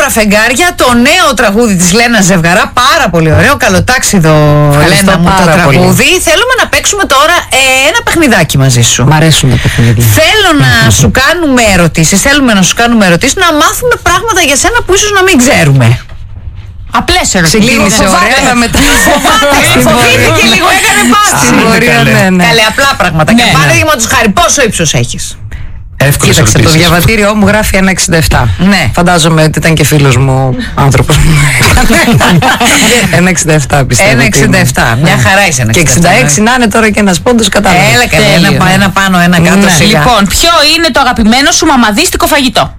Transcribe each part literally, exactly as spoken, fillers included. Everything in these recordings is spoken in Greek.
φεγγάρια, το νέο τραγούδι της Λένας Ζευγαρά. Πάρα πολύ ωραίο. Καλοτάξιδο, Λένα μου, το τραγούδι. Πολύ. Θέλουμε να παίξουμε τώρα ε, ένα παιχνιδάκι μαζί σου. Μ' αρέσουν τα παιχνίδια. Θέλω να σου κάνουμε ερωτήσεις. Θέλουμε να σου κάνουμε ερωτήσεις, να μάθουμε πράγματα για σένα που ίσως να μην ξέρουμε. Απλές ερωτήσεις. Ξεκίνησε ωραία μετά. Φοβήθηκε λίγο, έκανε πάση. Καλέ, απλά πράγματα. Και παραδείγματος χάρη, πόσο ύψος έχεις? Εύκολες Κοίταξε, ερωτήσεις. Το διαβατήριό μου γράφει ένα εξήντα επτά. Ναι. Φαντάζομαι ότι ήταν και φίλος μου άνθρωπος. ένα εξήντα επτά πιστεύω. ένα εξήντα επτά. Μια χαρά είσαι ένα εξήντα επτά. Και εξήντα έξι να είναι τώρα και ένας πόντος, κατάλαβα. Έλα καλά, ένα, ένα πάνω, ένα κάτω. Ναι. Λοιπόν, ποιο είναι το αγαπημένο σου μαμαδίστικο φαγητό?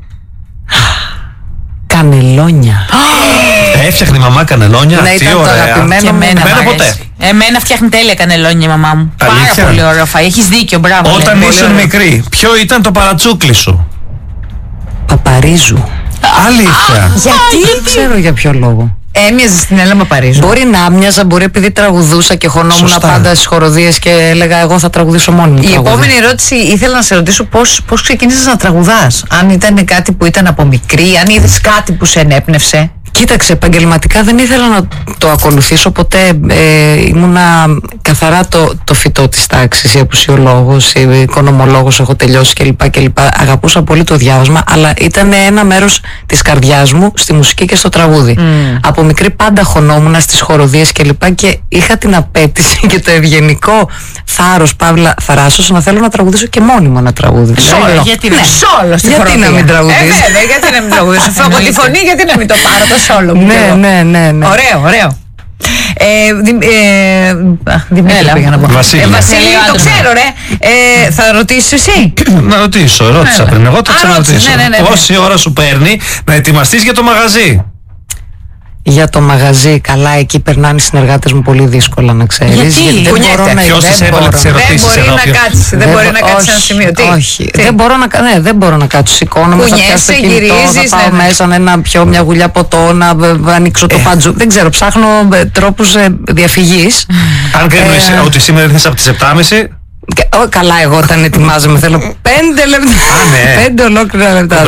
Κανελόνια. Έφτιαχνε η μαμά κανελόνια. Ναι, ήταν το αγαπημένο μου. Εμένα ποτέ. Εμένα φτιάχνει τέλεια κανελόνια η μαμά μου. Αλήθεια? Πάρα πολύ ωραίο φαΐ. Έχεις δίκιο, μπράβο. Όταν ήσουν μικρή, ποιο ήταν το παρατσούκλι σου? Παπαρίζου. Αλήθεια? Γιατί? Δεν ξέρω για ποιο λόγο. Έμοιαζε στην Έλα Παπαρίζου. Μπορεί να άμοιαζα, μπορεί επειδή τραγουδούσα και χωνόμουν πάντα στις χοροδίες και έλεγα εγώ θα τραγουδήσω μόνη μου. Η τραγουδί. Επόμενη ερώτηση ήθελα να σε ρωτήσω πώς, πώς ξεκίνησες να τραγουδάς. Αν ήταν κάτι που ήταν από μικρή, αν είδες κάτι που σε ενέπνευσε. Κοίταξε, επαγγελματικά δεν ήθελα να το ακολουθήσω ποτέ. Ε, ήμουνα καθαρά το, το φυτό της τάξης, η απουσιολόγος, η οικονομολόγος, έχω τελειώσει κλπ. κλπ. Αγαπούσα πολύ το διάβασμα, αλλά ήταν ένα μέρος της καρδιάς μου στη μουσική και στο τραγούδι. Mm. Από μικρή πάντα χωνόμουν στις χοροδίες κλπ. Και, και είχα την απέτηση και το ευγενικό θάρρος, παύλα θαράσος, να θέλω να τραγουδήσω και μόνη μου ένα τραγούδι. Σόλο, γιατί ναι. Σόλο στη γιατί να μην τραγουδήσω. Ε, βέβαια, γιατί να μην τραγουδήσω. Από τη φωνή, γιατί να μην το πάρω το σόλο μου. Ναι, ναι, ναι, ναι. Ωραίο, ωραίο. Ε, δη, ε, Δημήτρη πήγα να πω. Βασίλη. Ε, Βασίλη, το ξέρω ρε. Ε, θα ρωτήσεις εσύ? Να ρωτήσω, ρώτησα ναι, πριν. Εγώ θα ξαναρωτήσω. Ναι, ναι, ναι, ναι. Πόση ώρα σου παίρνει να ετοιμαστείς για το μαγαζί? Για το μαγαζί, καλά, εκεί περνάνε οι συνεργάτες μου πολύ δύσκολα, να ξέρεις. Γιατί, γιατί δεν μπορώ να Ποιος της έβαλε τις ερωτήσεις? Δεν μπορεί να κάτσει, δεν μπορεί να κάτσει ένα σημείο. Τι? Όχι, δεν μπορώ να, ναι, δεν μπορώ να κάτσω. Σηκώνομαι, θα πιάσω το κινητό, θα πάω μέσα να πιω μια γουλιά ποτό, να ανοίξω το παντζού. Δεν ξέρω, ψάχνω τρόπους διαφυγής. Αν κρίνουμε ότι σήμερα ήρθες από τις επτά και μισή. Καλά, εγώ όταν ετοιμάζομαι θέλω πέντε λεπτά. Πέντε ολόκληρα λεπτά.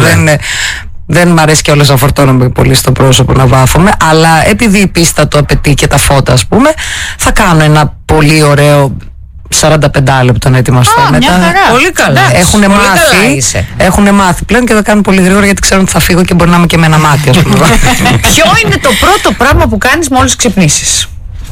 Δεν μ' αρέσει κιόλας να φορτώνομαι πολύ στο πρόσωπο, να βάφομαι, αλλά επειδή η πίστα το απαιτεί και τα φώτα, ας πούμε, θα κάνω ένα πολύ ωραίο σαράντα πέντε λεπτό να ετοιμαστώ. Oh, μετά. Πολύ καλά. Έχουν μάθει, έχουν μάθει πλέον και θα κάνουν πολύ γρήγορα γιατί ξέρουν ότι θα φύγω και μπορεί να είμαι και με ένα μάτι, ας πούμε. Ποιο είναι το πρώτο πράγμα που κάνεις μόλις ξυπνήσεις?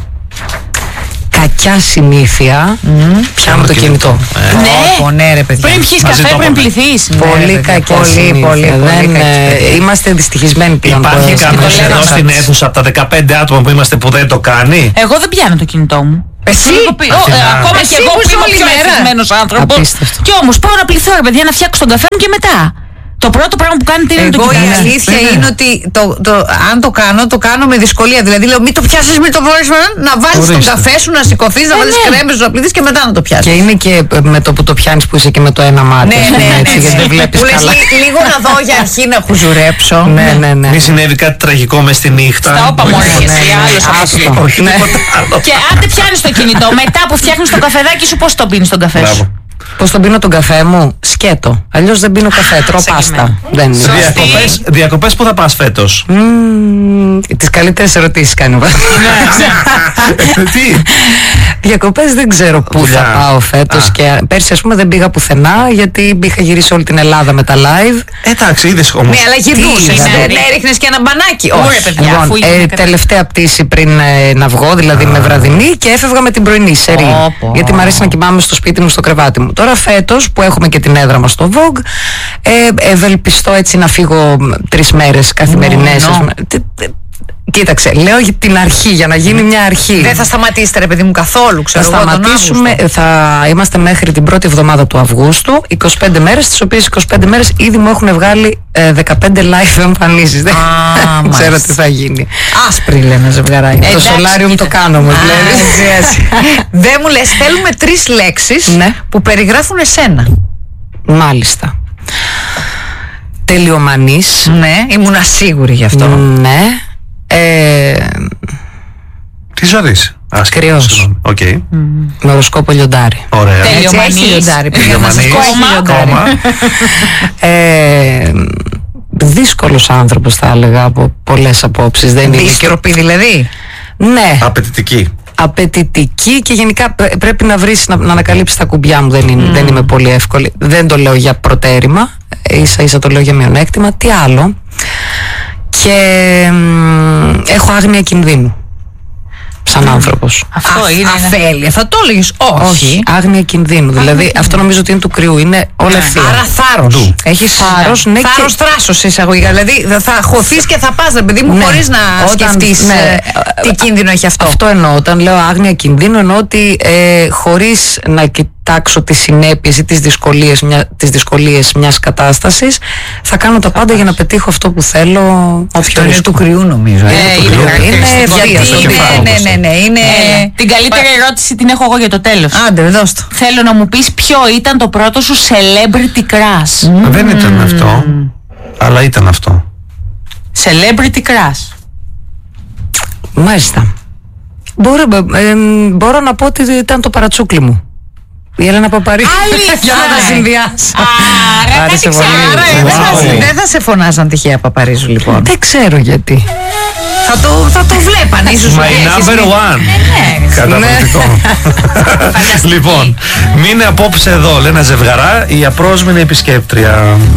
Κακιά συνήθεια, mm. πιάνω το κινητό. Ε. Ναι, ναι, ρε παιδιά. Πριν πιεις καφέ, πριν πληθείς. Πολύ ναι, κακιά πολύ, συνήθεια. πολύ, Δεν, πολύ ε, είμαστε δυστυχισμένοι πλέον. Υπάρχει κάποιος εδώ στην αίθουσα από τα δεκαπέντε άτομα που είμαστε που δεν το κάνει? Εγώ δεν πιάνω το κινητό μου. Εσύ, ακόμα και εγώ που είμαι ο πιο ευτυχισμένος άνθρωπος. Και όμως πάω να πληθώ, ρε παιδιά, να φτιάξω τον καφέ μου και μετά. Το πρώτο πράγμα που κάνετε είναι εγώ το κοιτάξτε. Η αλήθεια ναι. είναι ότι το, το, αν το κάνω, το κάνω με δυσκολία. Δηλαδή λέω μην το πιάσεις, μην το βάλεις, να βάλεις τον καφέ σου, να σηκωθείς, να βάλεις κρέμες σου, να πληθείς και μετά να το πιάσεις. Και είναι και με το που το πιάνεις που είσαι και με το ένα μάτι. Ναι, ναι, ναι, έτσι, ναι, γιατί ναι. δεν βλέπεις που καλά. Λες, λίγο να δω για αρχή να χουζουρέψω. Ναι, ναι, ναι. Μη συνέβη κάτι τραγικό μες στη νύχτα. Στα όπα μόλις και εσύ άλλος. Όχι τίποτα άλλο. Και άντε πιάνεις το κινητό, μετά που φτιάχνεις το καφεδάκι σου, πώς το πίνεις τον καφέ σου? Πώς τον πίνω τον καφέ μου? Σκέτο. Αλλιώς δεν πίνω καφέ, τρώω πάστα. Δεν είναι. Διακοπές, διακοπές που θα πας φέτος? Mm, τις καλύτερες ερωτήσεις κάνει ο Βασίλης. Τι? Διακοπές δεν ξέρω πού θα πάω φέτος. Και πέρσι ας πούμε δεν πήγα πουθενά γιατί είχα γυρίσει όλη την Ελλάδα με τα live. Εντάξει, είδες όμως. Ναι, αλλά γυρνούσες, δεν έριχνες και ένα μπανάκι? Όχι, παιδιά. Λοιπόν, ε, τελευταία πτήση πριν ε, να βγω, δηλαδή με βραδινή, και έφευγα με την πρωινή σερί. Γιατί μου αρέσει να κοιμάμαι στο σπίτι μου, στο κρεβάτι μου. Τώρα φέτος που έχουμε και την έδρα μας στο Vogue, ε, ευελπιστώ έτσι να φύγω τρεις μέρες καθημερινές. No, no. Κοίταξε, λέω για την αρχή, για να γίνει μια αρχή. Δεν θα σταματήσετε ρε παιδί μου καθόλου, ξέρω. Θα σταματήσουμε, θα είμαστε μέχρι την πρώτη εβδομάδα του Αυγούστου, είκοσι πέντε μέρες, τις οποίες είκοσι πέντε μέρες ήδη μου έχουν βγάλει ε, δεκαπέντε live εμφανίσεις. Δεν ah, ξέρω τι θα γίνει. Άσπρη λέμε ζευγαράκι. Το σολάριο μου το κάνω όμως. Δεν μου λες, θέλουμε τρεις λέξεις ναι. που περιγράφουν εσένα. Μάλιστα. Τελειομανής. Ναι, ήμουν ασίγουρη γι' αυτό. Ναι. Ε, Τι ζωής? Κρυός. Οκ. Okay. Mm. Με οροσκόπο λιοντάρι. Ωραία. Τελειομανής. Έχει λιοντάρι. Τελειομανής. Κόμμα. ε, δύσκολος άνθρωπος, θα έλεγα, από πολλές απόψεις. Δεν είναι δύστροπη δηλαδή. Ναι. Απαιτητική. Απαιτητική και γενικά πρέπει να βρεις, να, να ανακαλύψεις τα κουμπιά μου. Δεν, είναι, mm. δεν είμαι πολύ εύκολη. Δεν το λέω για προτέρημα, ίσα ίσα το λέω για μειονέκτημα. Τι άλλο? Και μ, έχω άγνοια κινδύνου σαν άνθρωπος. Αυτό Α, είναι αφέλεια. Θα το έλεγες? Όχι. Όχι. Άγνοια κινδύνου. Δηλαδή κινδύνου. Αυτό νομίζω ότι είναι του κρυού. Είναι όλα ευθεία. Άρα θάρρος. Έχει θάρρος. Ναι, θάρρος, και... θράσος εισαγωγικά. Δηλαδή θα χωθείς και θα πας, παιδί μου, ναι, χωρίς να όταν, σκεφτείς ναι, τι κίνδυνο έχει αυτό. Αυτό εννοώ. Όταν λέω άγνοια κινδύνου, εννοώ ότι ε, χωρίς να κοιτάξω τις συνέπειες ή τις δυσκολίες, μια, τις δυσκολίες μιας κατάστασης, θα κάνω τα πάντα για να πετύχω αυτό που θέλω. Αυτό είναι του κρυού, νομίζω. Είναι. Την καλύτερη ερώτηση την έχω εγώ για το τέλος. Άντε, δώσ' το. Θέλω να μου πεις ποιο ήταν το πρώτο σου celebrity crush. Mm. Δεν ήταν αυτό, αλλά ήταν αυτό. Celebrity crush. Μάλιστα. Μπορώ, ε, μπορώ να πω ότι ήταν το παρατσούκλι μου. Η Έλενα Παπαρίζου. Για να τα συνδυάσω. Άρα άρεσε πολύ. Δεν θα σε φωνάζαν τυχαία Παπαρίζου, λοιπόν. Δεν ξέρω γιατί. Θα το, θα το βλέπαν ίσως. My number one. Καταπληκτικό. Λοιπόν, μείνε απόψε εδώ, Λένα Ζευγαρά, η απρόσμενη επισκέπτρια.